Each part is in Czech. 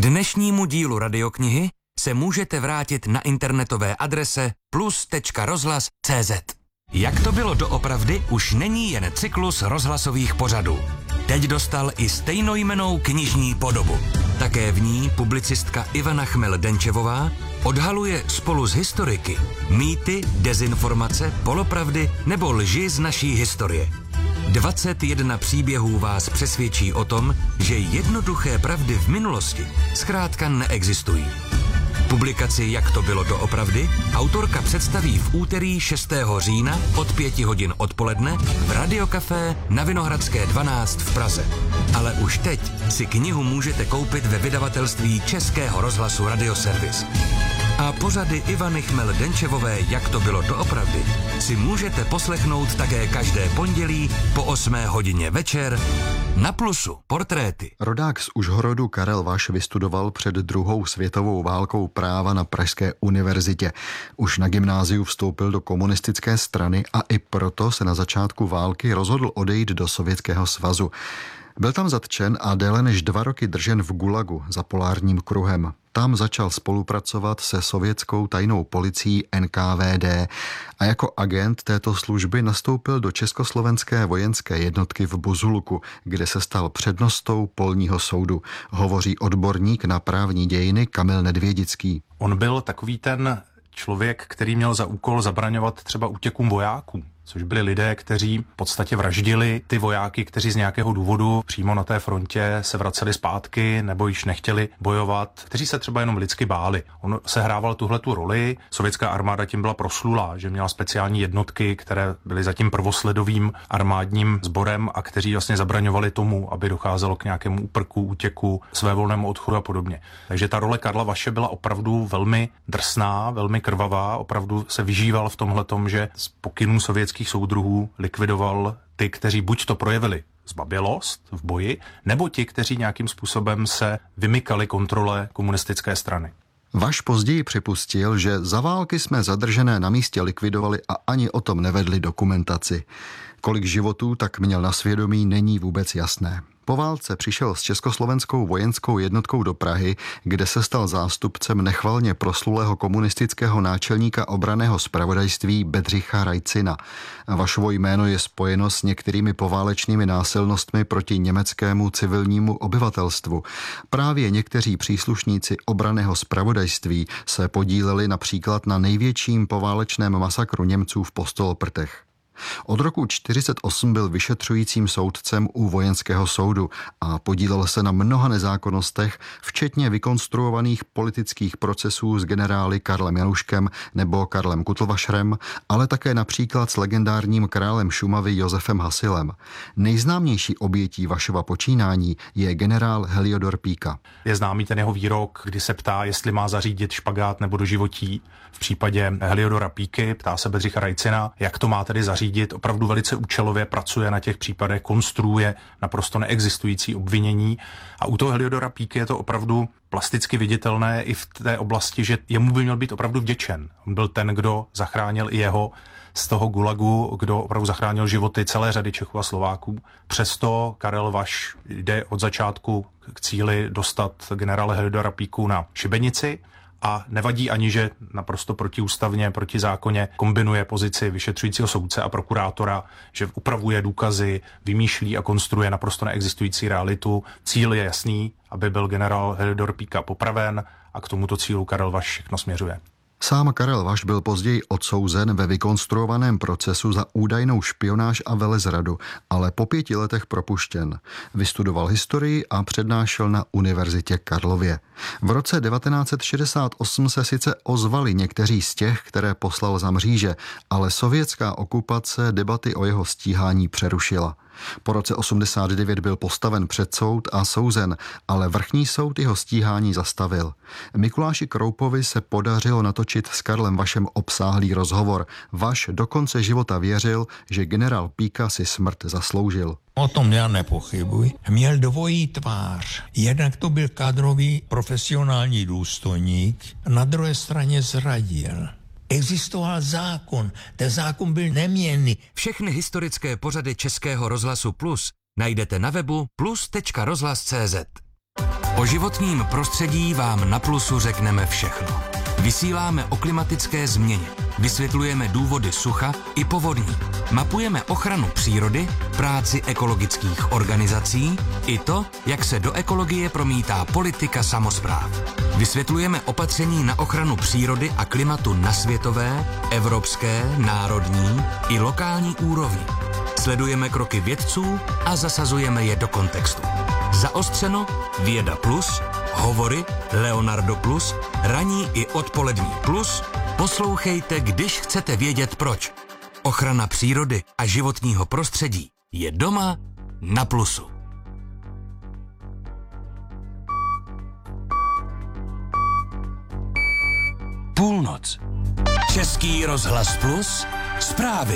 dnešnímu dílu radioknihy se můžete vrátit na internetové adrese plus.rozhlas.cz. Jak to bylo doopravdy už není jen cyklus rozhlasových pořadů. Teď dostal i stejnojmennou knižní podobu. Také v ní publicistka Ivana Chmel-Denčevová odhaluje spolu s historiky mýty, dezinformace, polopravdy nebo lži z naší historie. 21 příběhů vás přesvědčí o tom, že jednoduché pravdy v minulosti zkrátka neexistují. Publikaci Jak to bylo doopravdy autorka představí v úterý 6. října od 5 hodin odpoledne v Radiokafé na Vinohradské 12 v Praze. Ale už teď si knihu můžete koupit ve vydavatelství Českého rozhlasu Radioservis. A pořady Ivany Chmel-Denčevové Jak to bylo doopravdy si můžete poslechnout také každé pondělí po 8 hodině večer na Plusu. Portréty. Rodák z Užhorodu Karel Vaš vystudoval před druhou světovou válkou práva na Pražské univerzitě. Už na gymnáziu vstoupil do komunistické strany a i proto se na začátku války rozhodl odejít do Sovětského svazu. Byl tam zatčen a déle než 2 roky držen v Gulagu za polárním kruhem. Tam začal spolupracovat se sovětskou tajnou policií NKVD a jako agent této služby nastoupil do československé vojenské jednotky v Buzulku, kde se stal přednostou polního soudu. Hovoří odborník na právní dějiny Kamil Nedvědický. On byl takový ten člověk, který měl za úkol zabraňovat třeba útěkům vojáků, což byli lidé, kteří v podstatě vraždili ty vojáky, kteří z nějakého důvodu přímo na té frontě se vraceli zpátky nebo již nechtěli bojovat, kteří se třeba jenom lidsky báli. On sehrával tuhletu roli, sovětská armáda tím byla proslulá, že měla speciální jednotky, které byly zatím prvosledovým armádním sborem a kteří vlastně zabraňovali tomu, aby docházelo k nějakému úprku, útěku, svévolnému odchodu a podobně. Takže ta role Karla Vaše byla opravdu velmi drsná, velmi krvavá, opravdu se vyžíval v tomhletom, že z pokynů sovětských soudruhů likvidoval ty, kteří buď to projevili zbabělost v boji, nebo ti, kteří nějakým způsobem se vymykali kontrole komunistické strany. Vaš později připustil, že za války jsme zadržené na místě likvidovali a ani o tom nevedli dokumentaci. Kolik životů tak měl na svědomí, není vůbec jasné. Po válce přišel s československou vojenskou jednotkou do Prahy, kde se stal zástupcem nechvalně proslulého komunistického náčelníka obranného zpravodajství Bedřicha Rajcina. Vašovo jméno je spojeno s některými poválečnými násilnostmi proti německému civilnímu obyvatelstvu. Právě někteří příslušníci obranného zpravodajství se podíleli například na největším poválečném masakru Němců v Postoloprtech. Od roku 1948 byl vyšetřujícím soudcem u vojenského soudu a podílel se na mnoha nezákonnostech, včetně vykonstruovaných politických procesů s generály Karlem Januškem nebo Karlem Kutlvašrem, ale také například s legendárním králem Šumavy Josefem Hasilem. Nejznámější obětí Vašova počínání je generál Heliodor Píka. Je známý ten jeho výrok, kdy se ptá, jestli má zařídit špagát nebo doživotí. V případě Heliodora Píky ptá se Bedřicha Rajcina, jak to má tedy zařídit. Opravdu velice účelově pracuje na těch případech, konstruuje naprosto neexistující obvinění. A u toho Heliodora Píky je to opravdu plasticky viditelné i v té oblasti, že jemu by měl být opravdu vděčen. On byl ten, kdo zachránil i jeho z toho gulagu, kdo opravdu zachránil životy celé řady Čechů a Slováků. Přesto Karel Vaš jde od začátku k cíli dostat generála Heliodora Píku na šibenici a nevadí ani, že naprosto protiústavně, protizákonně kombinuje pozici vyšetřujícího soudce a prokurátora, že upravuje důkazy, vymýšlí a konstruuje naprosto neexistující realitu. Cíl je jasný, aby byl generál Heliodor Píka popraven a k tomuto cílu Karel Vaš všechno směřuje. Sám Karel Vaš byl později odsouzen ve vykonstruovaném procesu za údajnou špionáž a velezradu, ale po 5 letech propuštěn. Vystudoval historii a přednášel na Univerzitě Karlově. V roce 1968 se sice ozvali někteří z těch, které poslal za mříže, ale sovětská okupace debaty o jeho stíhání přerušila. Po roce 89 byl postaven před soud a souzen, ale vrchní soud jeho stíhání zastavil. Mikuláši Kroupovi se podařilo natočit s Karlem Vašem obsáhlý rozhovor. Vaš do konce života věřil, že generál Píka si smrt zasloužil. O tom já nepochybuji. Měl dvojí tvář. Jednak to byl kadrový profesionální důstojník, na druhé straně zradil. Existoval zákon, ten zákon byl neměnný. Všechny historické pořady Českého rozhlasu Plus najdete na webu plus.rozhlas.cz. O životním prostředí vám na Plusu řekneme všechno. Vysíláme o klimatické změně, vysvětlujeme důvody sucha i povodní, mapujeme ochranu přírody, práci ekologických organizací i to, jak se do ekologie promítá politika samospráv. Vysvětlujeme opatření na ochranu přírody a klimatu na světové, evropské, národní i lokální úrovni. Sledujeme kroky vědců a zasazujeme je do kontextu. Zaostřeno, Věda Plus, hovory, Leonardo Plus, ranní i odpolední plus. Poslouchejte, když chcete vědět proč. Ochrana přírody a životního prostředí je doma na Plusu. Půlnoc. Český rozhlas Plus, zprávy.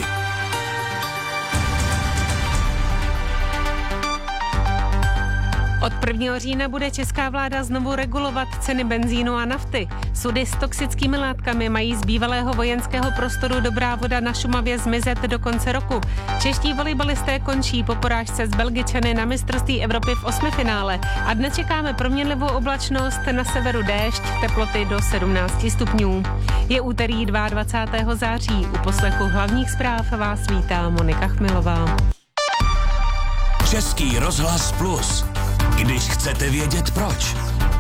Od 1. října bude česká vláda znovu regulovat ceny benzínu a nafty. Sudy s toxickými látkami mají z bývalého vojenského prostoru Dobrá Voda na Šumavě zmizet do konce roku. Čeští volejbalisté končí po porážce s Belgičany na mistrovství Evropy v 8finále a dnes čekáme proměnlivou oblačnost, na severu déšť, teploty do 17 stupňů. Je úterý 22. září. U poslechu hlavních zpráv vás vítá Monika Chmilová. Český rozhlas Plus. Když chcete vědět proč.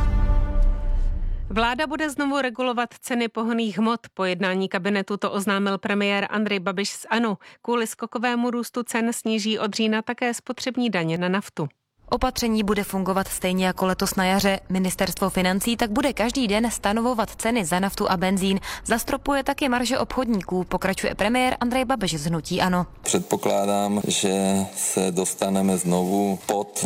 Vláda bude znovu regulovat ceny pohonných hmot. Po jednání kabinetu to oznámil premiér Andrej Babiš z ANO. Kvůli skokovému růstu cen sníží od října také spotřební daně na naftu. Opatření bude fungovat stejně jako letos na jaře. Ministerstvo financí tak bude každý den stanovovat ceny za naftu a benzín. Zastropuje taky marže obchodníků, pokračuje premiér Andrej Babiš z hnutí ANO. Předpokládám, že se dostaneme znovu pod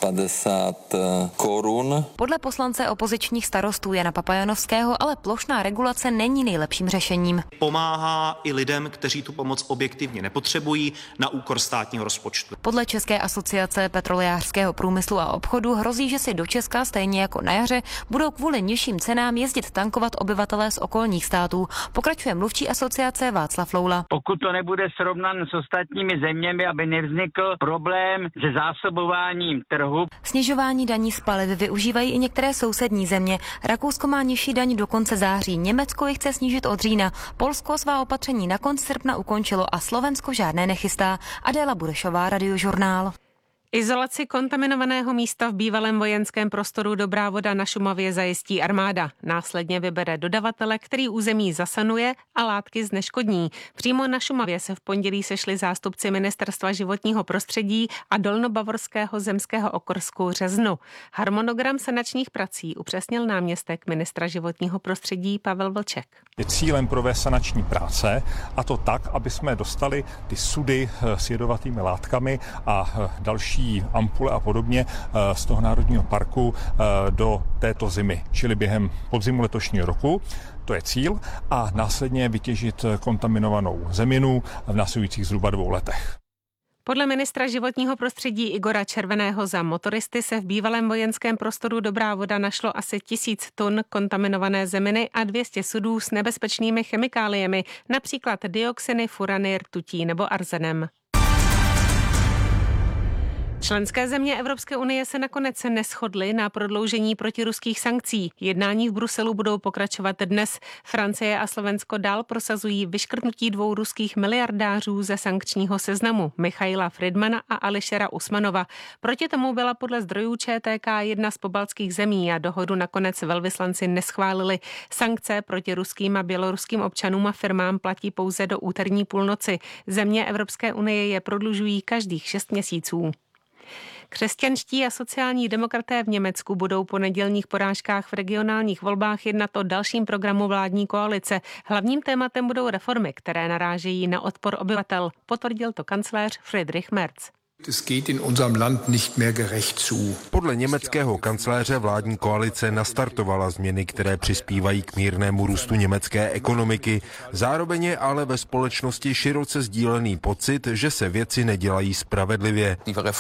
50 korun. Podle poslance opozičních starostů Jana Papajanovského ale plošná regulace není nejlepším řešením. Pomáhá i lidem, kteří tu pomoc objektivně nepotřebují, na úkor státního rozpočtu. Podle České asociace petrolejářského průmyslu a obchodu hrozí, že si do Česka stejně jako na jaře budou kvůli nižším cenám jezdit tankovat obyvatelé z okolních států. Pokračuje mluvčí asociace Václav Loula. Pokud to nebude srovnan s ostatními zeměmi, aby nevznikl problém se zásobováním trhu. Snižování daní z paliv využívají i některé sousední země. Rakousko má nižší daň do konce září, Německo ji chce snížit od října. Polsko svá opatření na konci srpna ukončilo a Slovensko žádné nechystá. Adéla Burešová, Radiožurnál. Izolaci kontaminovaného místa v bývalém vojenském prostoru Dobrá Voda na Šumavě zajistí armáda. Následně vybere dodavatele, který území zasanuje a látky zneškodní. Přímo na Šumavě se v pondělí sešli zástupci Ministerstva životního prostředí a Dolnobavorského zemského okrsku Řezno. Harmonogram sanačních prací upřesnil náměstek ministra životního prostředí Pavel Vlček. Je cílem provést sanační práce, a to tak, aby jsme dostali ty sudy s jedovatými látkami a další ampule a podobně z toho národního parku do této zimy, čili během podzimu letošního roku. To je cíl a následně vytěžit kontaminovanou zeminu v následujících zhruba 2 letech. Podle ministra životního prostředí Igora Červeného za motoristy se v bývalém vojenském prostoru Dobrá Voda našlo asi 1000 tun kontaminované zeminy a 200 sudů s nebezpečnými chemikáliemi, například dioxiny, furany, rtutí nebo arzenem. Členské země Evropské unie se nakonec neshodly na prodloužení protiruských sankcí. Jednání v Bruselu budou pokračovat dnes. Francie a Slovensko dál prosazují vyškrtnutí 2 ruských miliardářů ze sankčního seznamu, Michaila Friedmana a Ališera Usmanova. Proti tomu byla podle zdrojů ČTK jedna z pobaltských zemí a dohodu nakonec velvyslanci neschválili. Sankce proti ruským a běloruským občanům a firmám platí pouze do úterní půlnoci. Země Evropské unie je prodlužují každých 6 měsíců. Křesťanští a sociální demokraté v Německu budou po nedělních porážkách v regionálních volbách jednat o dalším programu vládní koalice. Hlavním tématem budou reformy, které narážejí na odpor obyvatel, potvrdil to kancléř Friedrich Merz. Podle německého kancléře vládní koalice nastartovala změny, které přispívají k mírnému růstu německé ekonomiky. Zároveň je ale ve společnosti široce sdílený pocit, že se věci nedělají spravedlivě.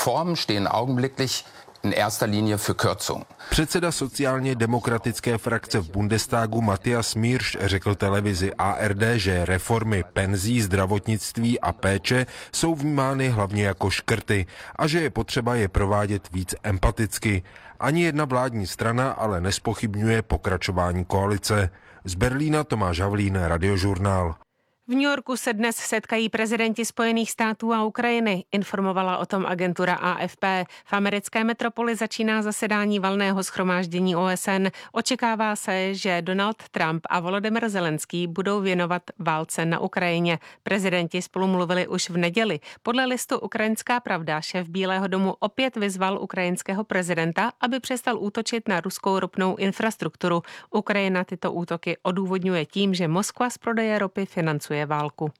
in erster Linie für Kürzung. Předseda sociálně demokratické frakce v Bundestagu Matthias Miersch řekl televizi ARD, že reformy penzí, zdravotnictví a péče jsou vnímány hlavně jako škrty a že je potřeba je provádět víc empaticky. Ani jedna vládní strana ale nespochybňuje pokračování koalice. Z Berlína Tomáš Havlín, Radiožurnál. V New Yorku se dnes setkají prezidenti Spojených států a Ukrajiny, informovala o tom agentura AFP. V americké metropoli začíná zasedání valného shromáždění OSN. Očekává se, že Donald Trump a Volodymyr Zelenský budou věnovat válce na Ukrajině. Prezidenti spolu mluvili už v neděli. Podle listu Ukrajinská pravda šéf Bílého domu opět vyzval ukrajinského prezidenta, aby přestal útočit na ruskou ropnou infrastrukturu. Ukrajina tyto útoky odůvodňuje tím, že Moskva z prodeje ropy financuje válku.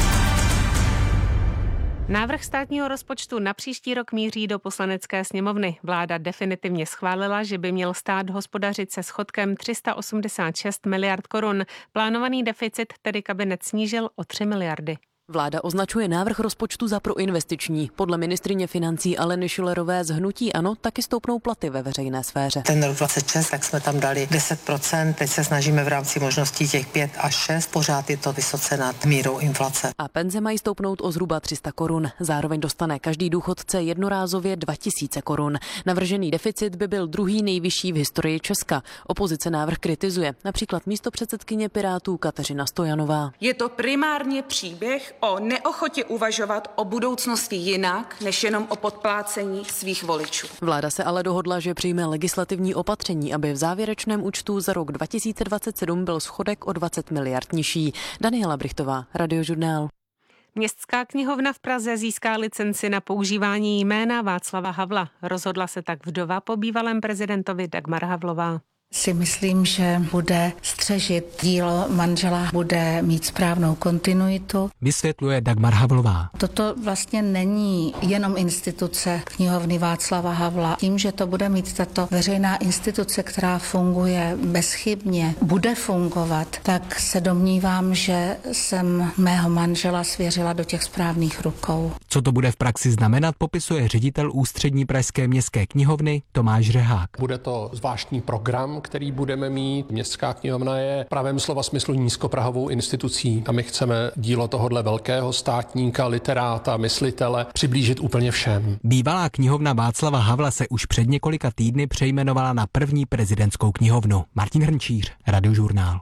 Návrh státního rozpočtu na příští rok míří do Poslanecké sněmovny. Vláda definitivně schválila, že by měl stát hospodařit se schodkem 386 miliard korun. Plánovaný deficit tedy kabinet snížil o 3 miliardy. Vláda označuje návrh rozpočtu za proinvestiční. Podle ministryně financí Aleny Schillerové z hnutí ANO taky stoupnou platy ve veřejné sféře. Ten rok 26, tak jsme tam dali 10%, teď se snažíme v rámci možností těch 5 až 6, pořád je to vysoce nad mírou inflace. A penze mají stoupnout o zhruba 300 korun. Zároveň dostane každý důchodce jednorázově 2000 korun. Navržený deficit by byl druhý nejvyšší v historii Česka. Opozice návrh kritizuje, například místopředsedkyně Pirátů Kateřina Stojanová. Je to primárně příběh o neochotě uvažovat o budoucnosti jinak, než jenom o podplácení svých voličů. Vláda se ale dohodla, že přijme legislativní opatření, aby v závěrečném účtu za rok 2027 byl schodek o 20 miliard nižší. Daniela Brichtová, Radiožurnál. Městská knihovna v Praze získá licenci na používání jména Václava Havla. Rozhodla se tak vdova po bývalém prezidentovi Dagmar Havlová. Si myslím, že bude střežit dílo manžela, bude mít správnou kontinuitu. Vysvětluje Dagmar Havlová. Toto vlastně není jenom instituce knihovny Václava Havla. Tím, že to bude mít tato veřejná instituce, která funguje bezchybně, bude fungovat, tak se domnívám, že jsem mého manžela svěřila do těch správných rukou. Co to bude v praxi znamenat, popisuje ředitel Ústřední pražské městské knihovny Tomáš Řehák. Bude to zvláštní program, který budeme mít. Městská knihovna je v pravém slova smyslu nízkoprahovou institucí a my chceme dílo tohodle velkého státníka, literáta, myslitele přiblížit úplně všem. Bývalá knihovna Václava Havla se už před několika týdny přejmenovala na první prezidentskou knihovnu. Martin Hrnčíř, Radiožurnál.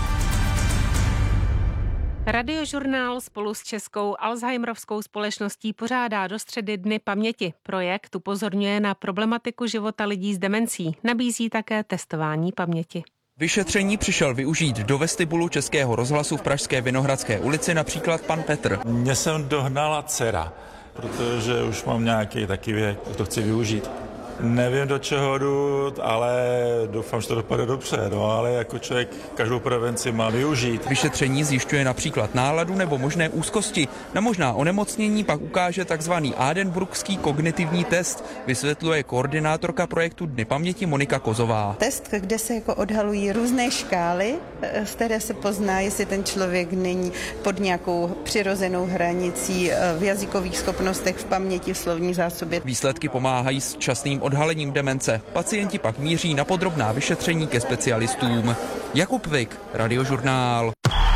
Radiožurnál spolu s Českou Alzheimerovskou společností pořádá do středy Dny paměti. Projekt upozorňuje na problematiku života lidí s demencí. Nabízí také testování paměti. Vyšetření přišel využít do vestibulu Českého rozhlasu v pražské Vinohradské ulici například pan Petr. Mě jsem dohnala dcera, protože už mám nějaký taky věk, to chci využít. Nevím, do čeho jdu, ale doufám, že to dopadne dobře, ale jako člověk každou prevenci má využít. Vyšetření zjišťuje například náladu nebo možné úzkosti. Na možná onemocnění pak ukáže takzvaný Aadenbrookský kognitivní test, vysvětluje koordinátorka projektu Dny paměti Monika Kozová. Test, kde se jako odhalují různé škály, z které se pozná, jestli ten člověk není pod nějakou přirozenou hranicí v jazykových schopnostech, v paměti, v slovní zásobě. Výsledky pomáhají s časným odhalením demence. Pacienti pak míří na podrobná vyšetření ke specialistům. Jakub Vik, Radiožurnál.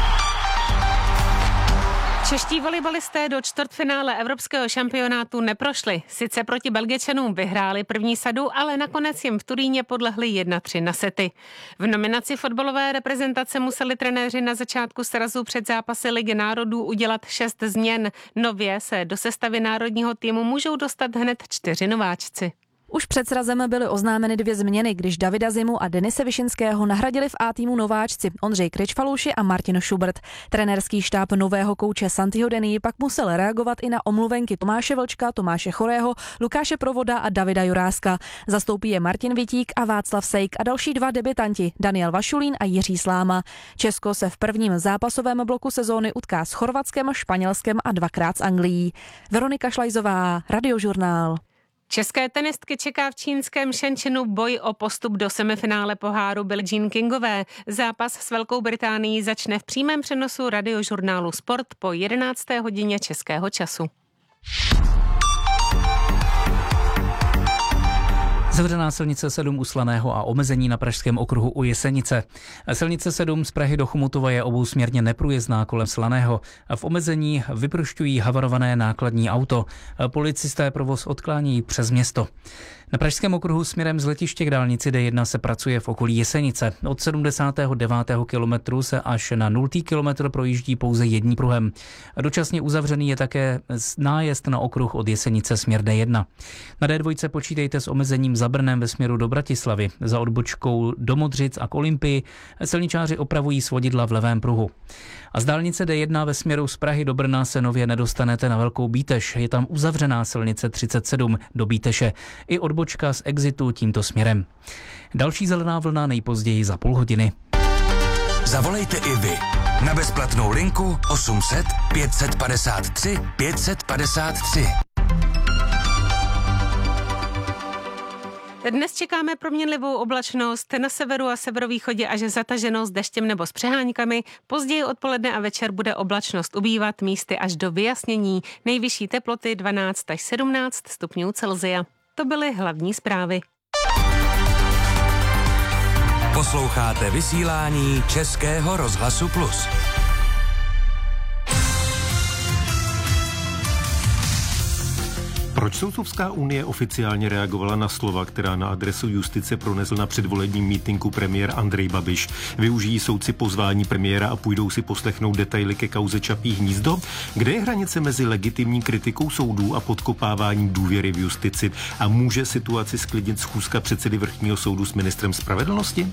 Čeští volejbalisté do čtvrtfinále evropského šampionátu neprošli. Sice proti Belgičanům vyhráli první sadu, ale nakonec jim v Turíně podlehli 1-3 na sety. V nominaci fotbalové reprezentace museli trenéři na začátku srazu před zápasy Ligy národů udělat 6 změn. Nově se do sestavy národního týmu můžou dostat hned 4 nováčci. Už před srazem byly oznámeny 2 změny, když Davida Zimu a Denise Višinského nahradili v A týmu nováčci Ondřej Kryčfaluši a Martin Schubert. Trenérský štáb nového kouče Santiho Denny pak musel reagovat i na omluvenky Tomáše Vlčka, Tomáše Chorého, Lukáše Provoda a Davida Juráska. Zastoupí je Martin Vitík a Václav Sejk a další 2 debutanti Daniel Vašulín a Jiří Sláma. Česko se v prvním zápasovém bloku sezóny utká s Chorvatskem, Španělskem a 2krát s Anglií. Veronika Šlajzová, Radiožurnál. České tenistky čeká v čínském Shenzhenu boj o postup do semifinále poháru Billie Jean Kingové. Zápas s Velkou Británií začne v přímém přenosu Radiožurnálu Sport po 11. hodině českého času. Zavřená silnice 7 u Slaného a omezení na pražském okruhu u Jesenice. Silnice 7 z Prahy do Chomutova je obousměrně neprůjezdná kolem Slaného. V omezení vyprošťují havarované nákladní auto. Policisté provoz odklání přes město. Na pražském okruhu směrem z letiště k dálnici D1 se pracuje v okolí Jesenice. Od 79. kilometru se až na 0. kilometr projíždí pouze jedním pruhem. Dočasně uzavřený je také nájezd na okruh od Jesenice směr D1. Na D2 počítejte s omezením za Brnem ve směru do Bratislavy. Za odbočkou do Modřic a k Olympii silničáři opravují svodidla v levém pruhu. A z dálnice D1 ve směru z Prahy do Brna se nově nedostanete na Velkou Bíteš. Je tam uzavřená silnice 37 do Bíteše. I odbočka z exitu tímto směrem. Další zelená vlna nejpozději za půl hodiny. Zavolejte i vy na bezplatnou linku 800 553 553. Dnes čekáme proměnlivou oblačnost, na severu a severovýchodě až zataženo s deštěm nebo s přeháňkami. Později odpoledne a večer bude oblačnost ubývat, místy až do vyjasnění. Nejvyšší teploty 12 až 17 stupňů Celsia. To byly hlavní zprávy. Posloucháte vysílání Českého rozhlasu Plus. Proč Soudcovská unie oficiálně reagovala na slova, která na adresu justice pronesl na předvolebním mítinku premiér Andrej Babiš? Využijí soudci pozvání premiéra a půjdou si poslechnout detaily ke kauze Čapí hnízdo? Kde je hranice mezi legitimní kritikou soudů a podkopáváním důvěry v justici? A může situaci sklidnit schůzka předsedy Vrchního soudu s ministrem spravedlnosti?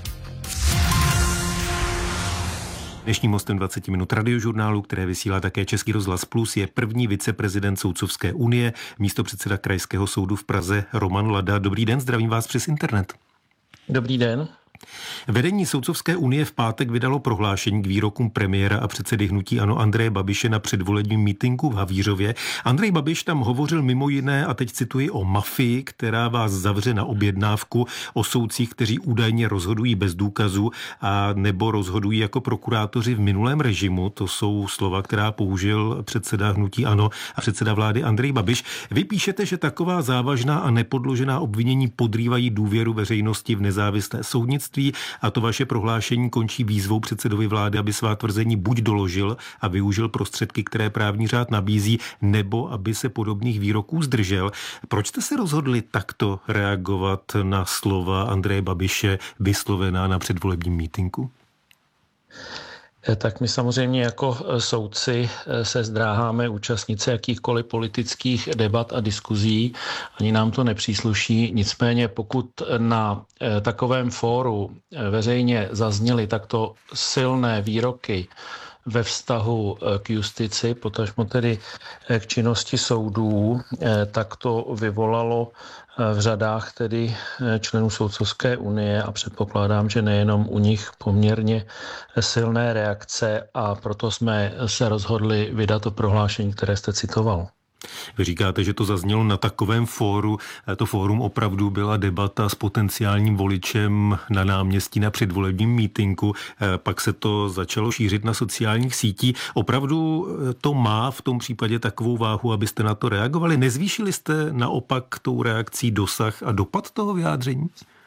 Dnešním hostem 20 minut radiožurnálu, které vysílá také Český rozhlas Plus, je první viceprezident Soudcovské unie, místopředseda Krajského soudu v Praze Roman Lada. Dobrý den, zdravím vás přes internet. Dobrý den. Vedení Soudcovské unie v pátek vydalo prohlášení k výrokům premiéra a předsedy hnutí ANO Andreje Babiše na předvolebním mítinku v Havířově. Andrej Babiš tam hovořil mimo jiné, a teď cituji, o mafii, která vás zavře na objednávku, o soudcích, kteří údajně rozhodují bez důkazu a nebo rozhodují jako prokurátoři v minulém režimu. To jsou slova, která použil předseda hnutí ANO a předseda vlády Andrej Babiš. Vy píšete, že taková závažná a nepodložená obvinění podrývají důvěru veřejnosti v nezávislé soudnictví, a to vaše prohlášení končí výzvou předsedovi vlády, aby svá tvrzení buď doložil a využil prostředky, které právní řád nabízí, nebo aby se podobných výroků zdržel. Proč jste se rozhodli takto reagovat na slova Andreje Babiše vyslovená na předvolebním mítinku? Tak my samozřejmě jako soudci se zdráháme účastnit se jakýchkoliv politických debat a diskuzí, ani nám to nepřísluší. Nicméně pokud na takovém fóru veřejně zazněly takto silné výroky ve vztahu k justici, potažmo tedy k činnosti soudů, tak to vyvolalo v řadách tedy členů Soudcovské unie a předpokládám, že nejenom u nich poměrně silné reakce, a proto jsme se rozhodli vydat to prohlášení, které jste citoval. Vy říkáte, že to zaznělo na takovém fóru. To fórum opravdu byla debata s potenciálním voličem na náměstí na předvolebním mítinku. Pak se to začalo šířit na sociálních sítích. Opravdu to má v tom případě takovou váhu, abyste na to reagovali? Nezvýšili jste naopak tou reakcí dosah a dopad toho vyjádření?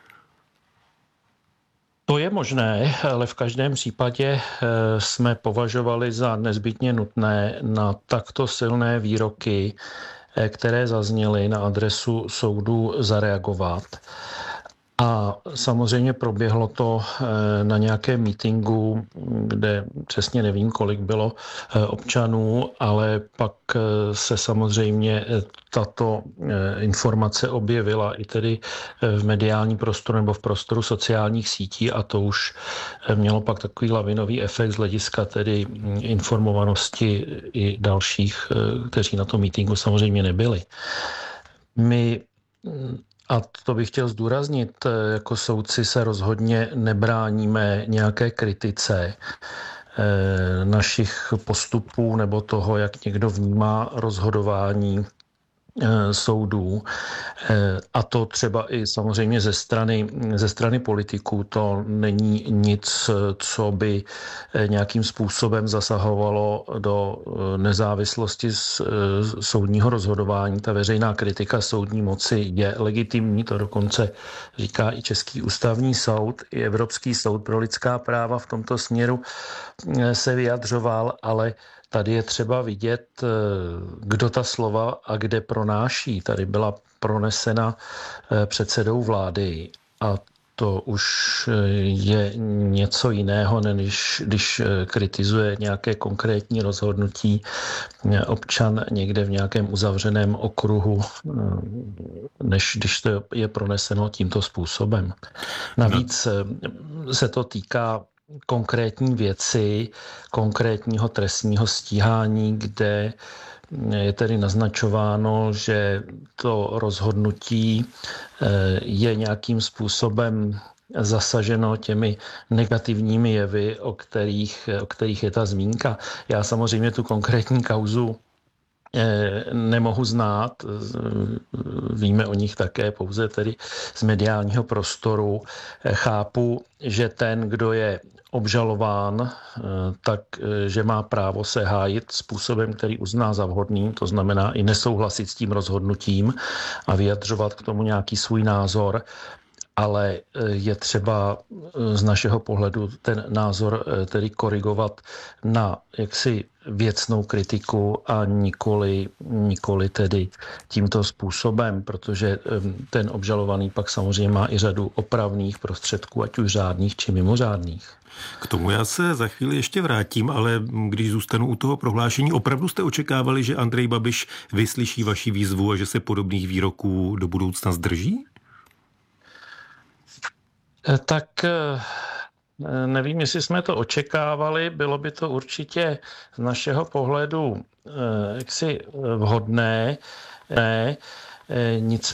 To je možné, ale v každém případě jsme považovali za nezbytně nutné na takto silné výroky, které zazněly na adresu soudu, zareagovat. A samozřejmě proběhlo to na nějakém mítinku, kde přesně nevím, kolik bylo občanů, ale pak se samozřejmě tato informace objevila i tedy v mediálním prostoru nebo v prostoru sociálních sítí, a to už mělo pak takový lavinový efekt z hlediska tedy informovanosti i dalších, kteří na tom mítinku samozřejmě nebyli. My, a to bych chtěl zdůraznit, jako soudci se rozhodně nebráníme nějaké kritice našich postupů nebo toho, jak někdo vnímá rozhodování soudů. A to třeba i samozřejmě ze strany politiků. To není nic, co by nějakým způsobem zasahovalo do nezávislosti soudního rozhodování. Ta veřejná kritika soudní moci je legitimní, to dokonce říká i Český ústavní soud, i Evropský soud pro lidská práva v tomto směru se vyjadřoval, ale tady je třeba vidět, kdo ta slova a kde pronáší. Tady byla pronesena předsedou vlády. A to už je něco jiného, než když kritizuje nějaké konkrétní rozhodnutí občan někde v nějakém uzavřeném okruhu, než když to je proneseno tímto způsobem. Navíc se to týká konkrétní věci, konkrétního trestního stíhání, kde je tedy naznačováno, že to rozhodnutí je nějakým způsobem zasaženo těmi negativními jevy, o kterých je ta zmínka. Já samozřejmě tu konkrétní kauzu nemohu znát, víme o nich také pouze tedy z mediálního prostoru. Chápu, že ten, kdo je obžalován, tak že má právo se hájit způsobem, který uzná za vhodný, to znamená i nesouhlasit s tím rozhodnutím a vyjadřovat k tomu nějaký svůj názor, ale je třeba z našeho pohledu ten názor tedy korigovat na jaksi věcnou kritiku a nikoli tedy tímto způsobem, protože ten obžalovaný pak samozřejmě má i řadu opravných prostředků, ať už řádných či mimořádných. K tomu já se za chvíli ještě vrátím, ale když zůstanu u toho prohlášení, opravdu jste očekávali, že Andrej Babiš vyslyší vaši výzvu a že se podobných výroků do budoucna zdrží? Tak nevím, jestli jsme to očekávali, bylo by to určitě z našeho pohledu jaksi vhodné, nicméně